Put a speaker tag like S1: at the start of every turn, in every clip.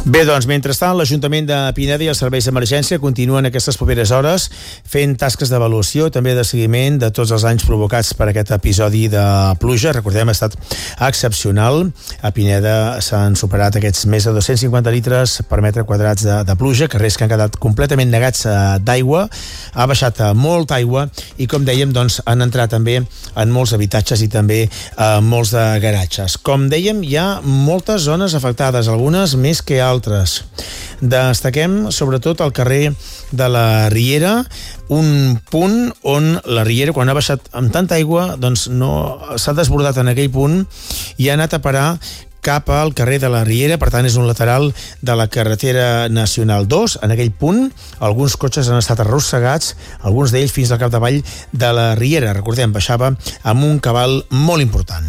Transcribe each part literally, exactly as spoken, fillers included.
S1: Bé, doncs, mentrestant, l'Ajuntament de Pineda i els serveis d'emergència continuen aquestes properes hores fent tasques d'avaluació, també de seguiment de tots els danys provocats per aquest episodi de pluja. Recordem, ha estat excepcional. A Pineda s'han superat aquests més de dos-cents cinquanta litres per metre quadrats de, de pluja, carrers que han quedat completament negats d'aigua. Ha baixat molta aigua i, com dèiem, doncs, han entrat també en molts habitatges i també eh, molts de garatges. Com dèiem, hi ha moltes zones afectades, algunes més que altres. Destaquem sobretot el carrer de la Riera, un punt on la Riera, quan ha baixat amb tanta aigua, doncs no s'ha desbordat en aquell punt i ha anat a parar cap al carrer de la Riera, per tant és un lateral de la carretera nacional dos. En aquell punt alguns cotxes han estat arrossegats, alguns d'ells fins al capdavall de la Riera. Recordem, baixava amb un cabal molt important.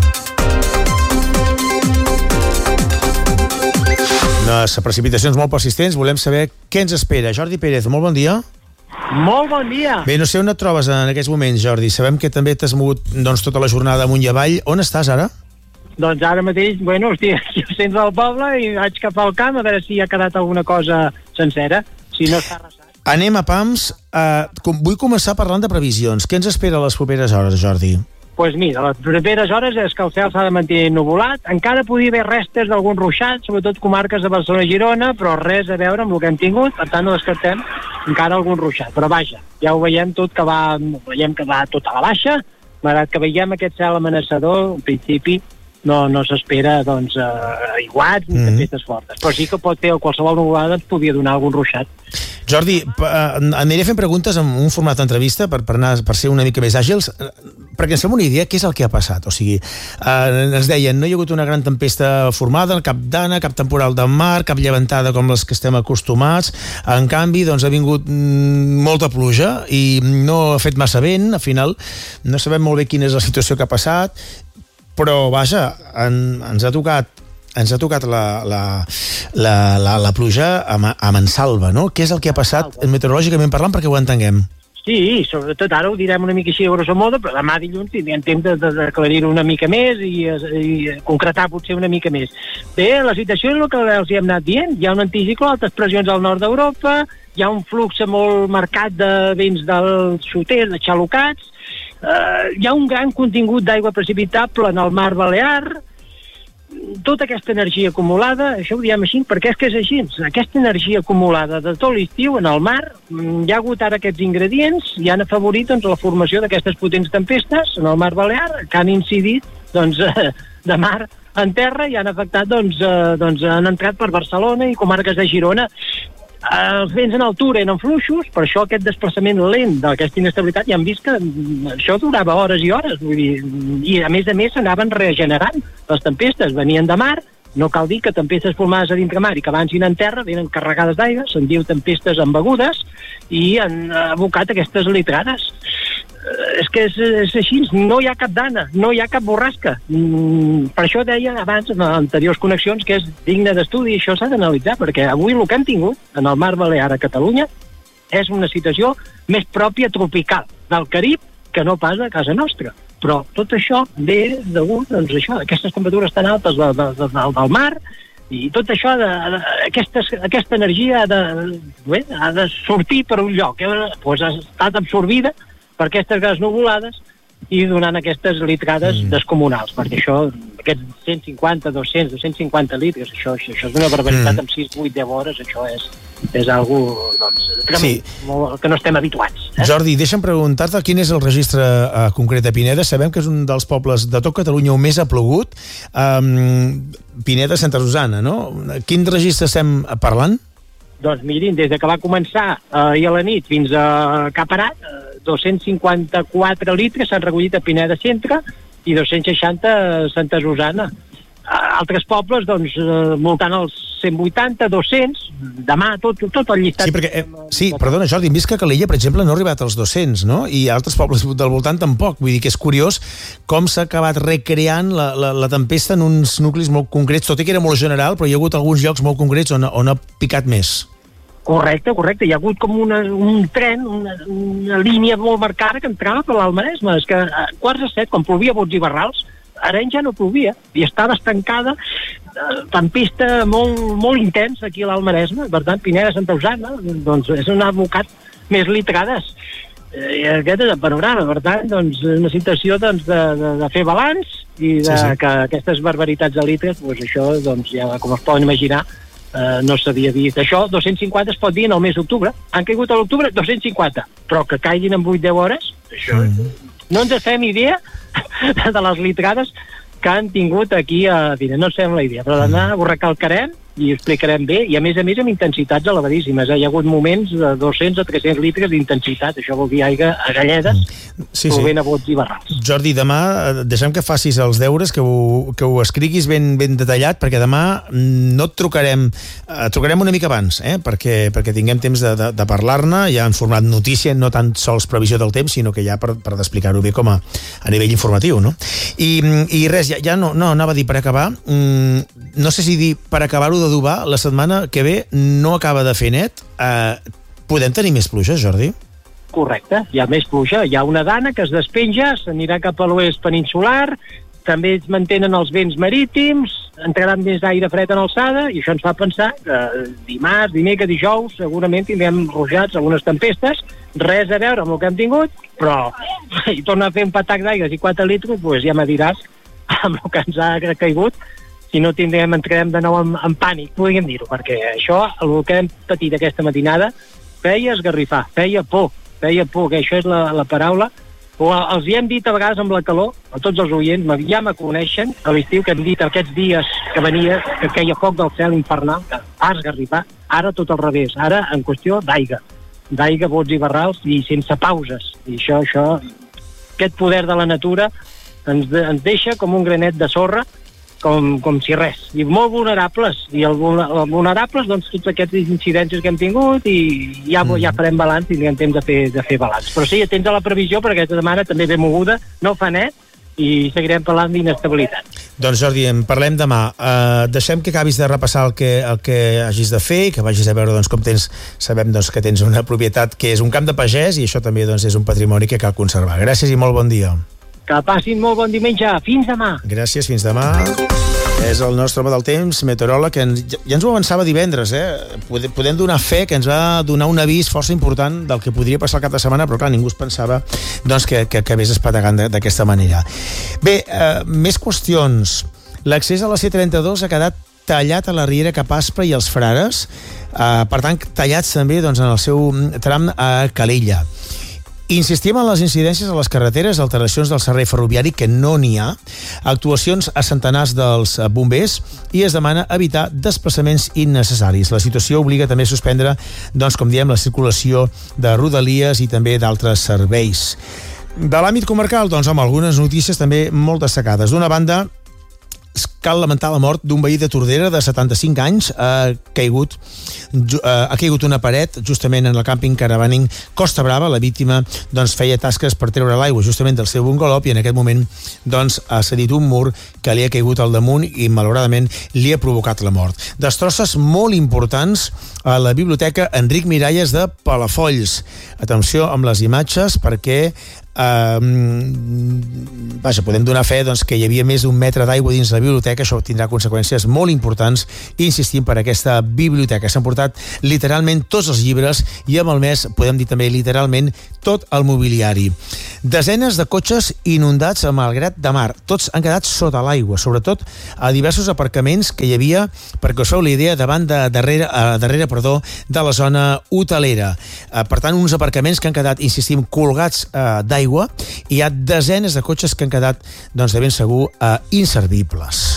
S1: Unes precipitacions molt persistents. Volem saber què ens espera. Jordi Pérez, molt bon dia.
S2: Molt bon dia.
S1: Bé, no sé on et trobes en aquests moments, Jordi. Sabem que també t'has mogut doncs, tota la jornada amunt i avall. On estàs ara?
S2: Doncs ara mateix, bueno, estic aquí al centre del poble i vaig cap al camp a veure si ha quedat alguna cosa sencera, si no està arrasat.
S1: Anem a pams. Uh, com, vull començar parlant de previsions. Què ens espera a les properes hores, Jordi?
S2: Doncs pues mira, les properes hores és que el cel s'ha de mantenir nuvolat. Encara podria haver restes d'algun ruixat, sobretot comarques de Barcelona i Girona, però res a veure amb el que hem tingut, per tant no descartem encara algun ruixat. Però vaja, ja ho veiem tot que va, veiem que va tot a la baixa, malgrat que veiem aquest cel amenaçador, en principi no, no s'espera doncs, eh, aiguats ni
S1: mm.
S2: tempestes fortes, però sí que pot fer qualsevol nuvolada ens podria donar algun ruixat.
S1: Jordi, aniré fent preguntes en un format d'entrevista per, per, anar, per ser una mica més àgils, perquè ens fem una idea què és el que ha passat. O sigui, eh, ens deien, no hi ha hagut una gran tempesta formada, cap dana, cap temporal de mar, cap llevantada com les que estem acostumats. En canvi, doncs, ha vingut mm, molta pluja i no ha fet massa vent. Al final no sabem molt bé quina és la situació que ha passat, però, vaja, en, ens ha tocat ens ha tocat la, la, la, la, la pluja a, a mansalva, no? Què és el que ha passat meteorològicament parlant perquè ho entenguem?
S2: Sí, sobretot ara ho direm una mica així a grosso modo, però demà dilluns tindrem temps d'aclarir-ho una mica més i, i concretar potser una mica més. Bé, la situació és el que els hi hem anat dient. Hi ha un anticicló, altes pressions al nord d'Europa, hi ha un flux molt marcat de vents del sud-est, de xalocats, eh, hi ha un gran contingut d'aigua precipitable en el mar Balear. Tota aquesta energia acumulada, això ho diem així perquè és que és així, aquesta energia acumulada de tot l'estiu en el mar, hi ha hagut ara aquests ingredients i han afavorit doncs, la formació d'aquestes potents tempestes en el mar Balear que han incidit doncs, de mar en terra i han afectat doncs, eh, doncs han entrat per Barcelona i comarques de Girona. Els vents en altura eren fluixos, per això aquest desplaçament lent d'aquesta inestabilitat ja hem vist que això durava hores i hores, vull dir, i a més a més s'anaven regenerant. Les tempestes venien de mar, no cal dir que tempestes formades a dintre mar i que avancin en terra venen carregades d'aigua, se'n diu tempestes embegudes i han abocat aquestes litrades. És que és, és així, no hi ha cap dana, no hi ha cap borrasca. Mm, per això deia abans en anteriors connexions que és digne d'estudi i això s'ha d'analitzar, perquè avui el que hem tingut en el mar Balear a Catalunya és una situació més pròpia tropical del Carib que no pas a casa nostra. Però tot això ve degut doncs, això, a aquestes temperatures tan altes de, de, de, del, del mar i tot això, de, de, aquestes, aquesta energia ha de, bé, ha de sortir per un lloc, eh? Pues ha estat absorbida per aquestes gas nuvolades i donant aquestes litrades mm. descomunals, perquè això, aquests cent cinquanta, dos-cents, dos-cents cinquanta litres, això, això, això és una barbaritat mm. amb sis, vuit, deu hores, això és, és algo doncs, sí. molt, que no estem habituats. Eh?
S1: Jordi, deixa'm preguntar-te quin és el registre uh, concret de Pineda. Sabem que és un dels pobles de tot Catalunya on més ha plogut. Um, Pineda, Santa Susana, no? Quin registre estem parlant?
S2: Doncs mirin, des de que va començar eh, ahir a la nit fins a que ha parat, eh, dos-cents cinquanta-quatre litres s'han recollit a Pineda Centre i dos-cents seixanta a Santa Susana. Altres pobles, doncs, eh, voltant als cent vuitanta, dos-cents, demà tot, tot el llistat.
S1: Sí, perquè, eh, sí, perdona, Jordi, hem vist que Calella, per exemple, no ha arribat als dos-cents, no? I altres pobles del voltant tampoc. Vull dir que és curiós com s'ha acabat recreant la, la, la tempesta en uns nuclis molt concrets, tot i que era molt general, però hi ha hagut alguns llocs molt concrets on, on ha picat més.
S2: Correcte, correcte. Hi ha hagut com una, un tren, una, una línia molt marcada que entrava per l'Alt Maresme. És que a quarts de set, quan plovia a bots i barrals, Arenys ja no plovia, i estava estancada, tempesta molt, molt intens aquí a l'Alt Maresme. Per tant, Pineda de Santa Usana, doncs és un abocat més litrades. I aquest és el panorama. Per tant, doncs, una situació doncs, de, de, de fer balanç i de, sí, sí. que aquestes barbaritats de litres, doncs això, doncs, ja com es poden imaginar, eh, no s'havia vist. Això, dos-cents cinquanta es pot dir en el mes d'octubre. Han caigut a l'octubre dos-cents cinquanta, però que caiguin en vuit a deu hores, això, mm-hmm. no ens fem idea de les litrades que han tingut aquí a Pineda. No ens fem la idea, però demà ho recalcarem i ho explicarem bé, i a més a més amb intensitats elevadíssimes. Hi ha hagut moments de dos-cents a tres-cents litres d'intensitat, això vol dir aigua a galledes, sí, plovent sí. a bots i barrals.
S1: Jordi, demà deixem que facis els deures, que ho, que ho escriguis ben, ben detallat, perquè demà no et trucarem, eh, trucarem una mica abans, eh, perquè, perquè tinguem temps de, de, de parlar-ne, ja en format notícia, no tan sols previsió del temps, sinó que ja per, per d'explicar-ho bé com a, a nivell informatiu, no? I, i res, ja, ja no, no, anava a dir per acabar, mm, no sé si dir per acabar-ho d'adobar, la setmana que ve no acaba de fer net. Eh, podem tenir més pluja, Jordi?
S2: Correcte, hi ha més pluja. Hi ha una dana que es despenja, s'anirà cap a l'oest peninsular, també es mantenen els vents marítims, entrarà més aire fred en alçada, i això ens fa pensar que dimarts, dimecres, dijous, segurament tindrem rujats, algunes tempestes, res a veure amb el que hem tingut, però i torna a fer un patac d'aigua i quatre litres, doncs ja me diràs amb el que ens ha caigut, si no tindrem, entrarem de nou en, en pànic, podríem dir-ho, perquè això, el que hem patit aquesta matinada, feia esgarrifar, feia por, feia por, que això és la, la paraula, o els hi hem dit a vegades amb la calor, a tots els oients, ja me coneixen, a l'estiu que hem dit aquests dies que venia, que queia foc del cel infernal, que va esgarrifar, ara tot al revés, ara en qüestió d'aigua, d'aigua, bots i barrals, i sense pauses, i això, això, aquest poder de la natura ens, de, ens deixa com un granet de sorra, Com, com si res, i molt vulnerables, i el, el vulnerables, doncs, tots aquests incidències que hem tingut, i ja, mm. ja farem balanç, i tindrem temps de fer, de fer balanç. Però sí, atents a la previsió, perquè aquesta setmana també ve moguda, no fa net, i seguirem parlant d'inestabilitat.
S1: Doncs Jordi, en parlem demà. Uh, deixem que acabis de repassar el que, el que hagis de fer, que vagis a veure doncs, com tens, sabem doncs, que tens una propietat que és un camp de pagès, i això també doncs, és un patrimoni que cal conservar. Gràcies i molt bon dia.
S2: Que passin molt bon diumenge. Fins demà.
S1: Gràcies, fins demà. És el nostre home del temps, meteoròleg, que ens, ja ens ho avançava divendres, eh? Podem donar fe que ens va donar un avís força important del que podria passar el cap de setmana, però clar, ningú es pensava doncs, que, que, que vés espatagant d'aquesta manera. Bé, eh, més qüestions. L'accés a la C trenta-dos ha quedat tallat a la Riera cap Aspre i els Frares, eh, per tant, tallats també doncs, en el seu tram a Calella. Insistim en les incidències a les carreteres, alteracions del servei ferroviari, que no n'hi ha, actuacions a centenars dels bombers, i es demana evitar desplaçaments innecessaris. La situació obliga també a suspendre, doncs, com diem, la circulació de rodalies i també d'altres serveis. De l'àmbit comarcal, doncs, home, algunes notícies també molt destacades. D'una banda, cal lamentar la mort d'un veí de Tordera de setanta-cinc anys. Ha caigut, ha caigut una paret justament en el càmping caravaning Costa Brava. La víctima doncs, feia tasques per treure l'aigua justament del seu bungalop, i en aquest moment doncs, ha cedit un mur que li ha caigut al damunt i malauradament li ha provocat la mort. Destrosses molt importants a la biblioteca Enric Miralles de Palafolls. Atenció amb les imatges, perquè Uh, vaja, podem donar fe doncs, que hi havia més d'un metre d'aigua dins la biblioteca. Això tindrà conseqüències molt importants, insistim, per aquesta biblioteca. S'han portat literalment tots els llibres i amb el mes, podem dir també literalment, tot el mobiliari. Desenes de cotxes inundats a Malgrat de Mar. Tots han quedat sota l'aigua, sobretot a diversos aparcaments que hi havia, perquè us feu la idea, davant de darrere, uh, darrere perdó, de la zona hotelera. Uh, per tant, uns aparcaments que han quedat, insistim, colgats uh, d'aigua, i hi ha desenes de cotxes que han quedat, doncs, de ben segur, eh, inservibles.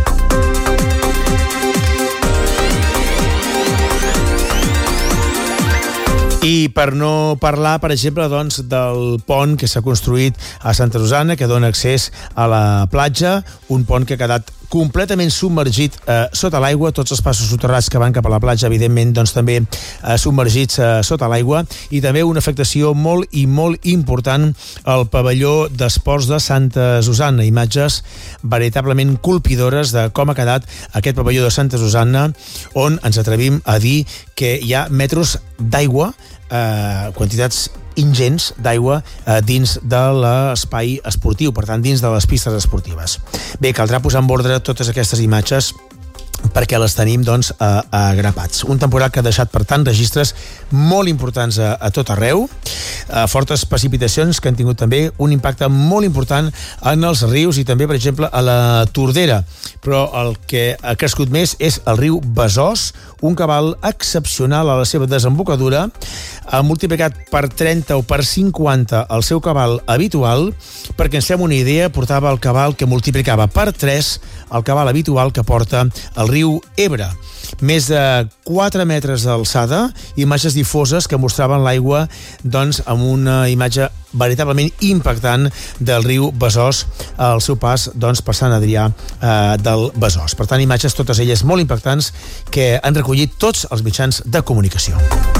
S1: I per no parlar, per exemple, doncs, del pont que s'ha construït a Santa Susanna, que dona accés a la platja, un pont que ha quedat completament submergit eh, sota l'aigua, tots els passos soterrats que van cap a la platja, evidentment, doncs també eh, submergits eh, sota l'aigua, i també una afectació molt i molt important al pavelló d'esports de Santa Susanna. Imatges veritablement colpidores de com ha quedat aquest pavelló de Santa Susanna, on ens atrevim a dir que hi ha metres d'aigua, eh, quantitats ingents d'aigua eh, dins de l'espai esportiu, per tant, dins de les pistes esportives. Bé, caldrà posar en ordre totes aquestes imatges perquè les tenim, doncs, a, a grapats. Un temporal que ha deixat, per tant, registres molt importants a, a tot arreu, a fortes precipitacions que han tingut també un impacte molt important en els rius i també, per exemple, a la Tordera. Però el que ha crescut més és el riu Besòs, un cabal excepcional a la seva desembocadura, ha multiplicat per trenta o per cinquanta el seu cabal habitual, perquè ens fem una idea, portava el cabal que multiplicava per tres el cabal habitual que porta el riu Ebre. Més de quatre metres d'alçada, imatges difoses que mostraven l'aigua, doncs, amb una imatge veritablement impactant del riu Besòs al seu pas, doncs, per Sant Adrià eh, del Besòs. Per tant, imatges totes elles molt impactants que han recollit tots els mitjans de comunicació.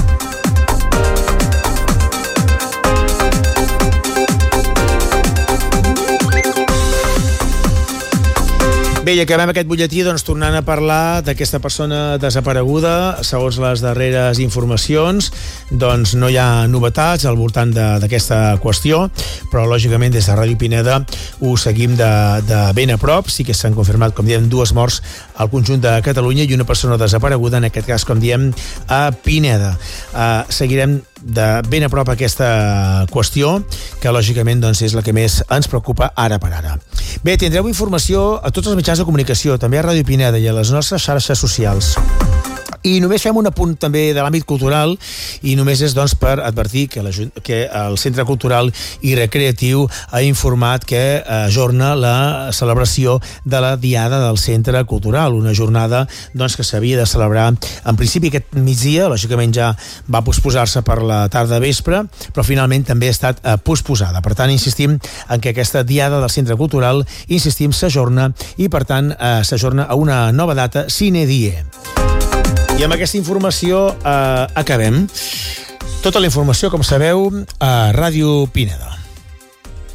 S1: Bé, i acabem aquest butlletí doncs, tornant a parlar d'aquesta persona desapareguda. Segons les darreres informacions, doncs no hi ha novetats al voltant d'aquesta qüestió, però lògicament des de Ràdio Pineda ho seguim de, de ben a prop. Sí que s'han confirmat, com diem, dues morts al conjunt de Catalunya i una persona desapareguda, en aquest cas, com diem, a Pineda. Uh, seguirem de ben a prop aquesta qüestió, que lògicament doncs, és la que més ens preocupa ara per ara. Bé, tindreu informació a tots els mitjans de comunicació, també a Ràdio Pineda i a les nostres xarxes socials. I només fem un apunt també de l'àmbit cultural, i només és doncs per advertir que, la, que el Centre Cultural i Recreatiu ha informat que ajorna la celebració de la Diada del Centre Cultural, una jornada doncs, que s'havia de celebrar en principi aquest migdia, lògicament ja va posposar-se per la tarda vespre, però finalment també ha estat eh, posposada. Per tant, insistim en que aquesta Diada del Centre Cultural, insistim, s'ajorna i per tant eh, s'ajorna a una nova data sine die. I amb aquesta informació eh, acabem. Tota la informació, com sabeu, a Ràdio Pineda.